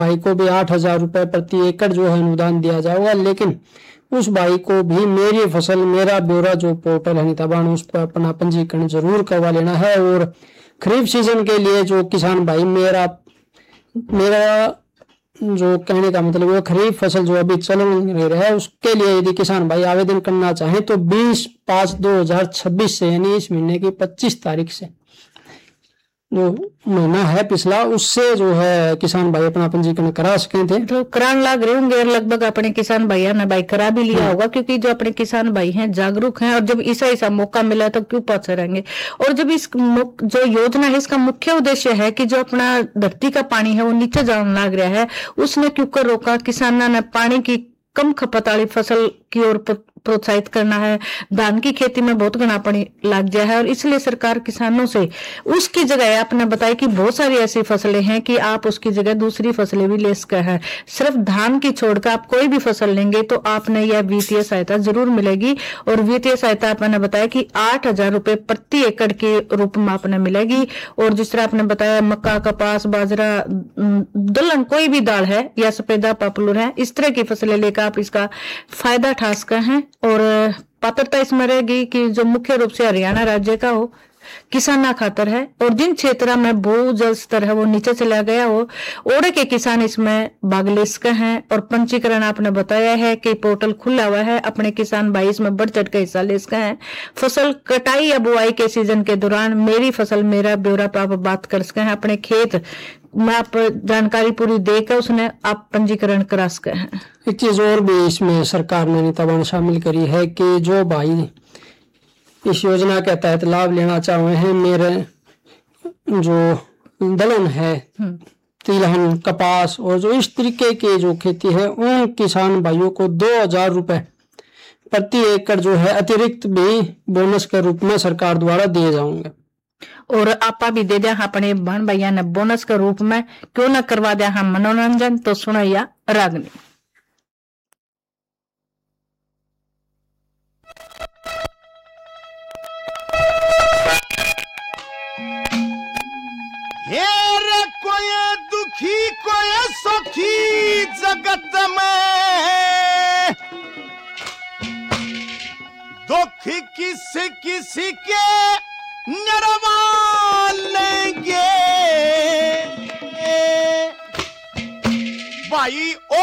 भाई को भी 8,000 रुपये प्रति एकड़ जो है अनुदान दिया जाएगा, लेकिन उस भाई को भी मेरी फसल मेरा ब्यौरा जो पोर्टल है नीताबान, उस पर अपना पंजीकरण जरूर करवा लेना है। और खरीफ सीजन के लिए जो किसान भाई मेरा जो कहने का मतलब वो खरीफ फसल जो अभी चल रही है उसके लिए यदि किसान भाई आवेदन करना चाहें तो 20/5/2026 से यानी इस महीने की 25 तारीख से जो महीना है पिछला, उससे जो है किसान भाई अपना पंजीकरण करा सके थे। तो करान लाग रहे होंगे लगभग अपने किसान भाइयों ने भाई करा भी लिया होगा, क्योंकि जो अपने किसान भाई हैं जागरूक हैं और जब ऐसा मौका मिला तो क्यों पाछे रहेंगे। और जब इस जो योजना है इसका मुख्य उद्देश्य है कि जो अपना धरती का पानी है वो नीचे जाने लग रहा है, उसने क्यों कर रोका। किसानों ने पानी की कम खपत वाली फसल की ओर प्रोत्साहित करना है। धान की खेती में बहुत घना पानी लग गया है और इसलिए सरकार किसानों से उसकी जगह आपने बताया कि बहुत सारी ऐसी फसलें हैं कि आप उसकी जगह दूसरी फसलें भी ले सकते हैं। सिर्फ धान की छोड़कर आप कोई भी फसल लेंगे तो आपने यह वित्तीय सहायता जरूर मिलेगी। और वित्तीय सहायता आपने बताया कि 8,000 रुपए प्रति एकड़ के रूप में आपने मिलेगी। और जिस तरह आपने बताया मक्का, कपास, बाजरा, दलहन कोई भी दाल है या सफेदा पॉपुलर है, इस तरह की फसलें लेकर आप इसका फायदा उठा सकते हैं। और पात्रता इसमें रहेगी कि जो मुख्य रूप से हरियाणा राज्य का हो, किसाना खातर है और जिन क्षेत्र में भू जल स्तर है वो नीचे चला गया हो, ओरे के किसान इसमें भाग ले सकते हैं। और पंजीकरण आपने बताया है कि पोर्टल खुला हुआ है, अपने किसान भाई इसमें बढ़ चढ़ के हिस्सा ले सकते हैं। फसल कटाई या बुआई के सीजन के दौरान मेरी फसल मेरा ब्यौरा पर आप बात कर सकते हैं। अपने खेत में आप जानकारी पूरी देकर उसने आप पंजीकरण करा सकते हैं। एक चीज और भी इसमें सरकार ने नीताबान शामिल करी है कि जो भाई इस योजना के तहत लाभ लेना चाह रहे हैं, मेरे जो दलहन है, तिलहन, कपास और जो इस तरीके की जो खेती है, उन किसान भाइयों को 2,000 रुपए प्रति एकड़ जो है अतिरिक्त भी बोनस के रूप में सरकार द्वारा दिए जाएंगे। और आपा भी दे दिया अपने बहन भैया ने बोनस के रूप में, क्यों न करवा दिया हम मनोरंजन। तो सुनैया रागनी। कोई दुखी कोई सुखी जगत में, दुख किसी किसी के नरवा लेंगे भाई।